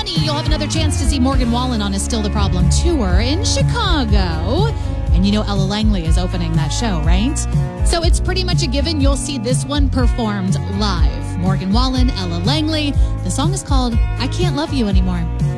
20, you'll have another chance to see Morgan Wallen on his Still the Problem tour in Chicago. And you know Ella Langley is opening that show, right? So it's pretty much a given you'll see this one performed live. Morgan Wallen, Ella Langley. The song is called I Can't Love You Anymore.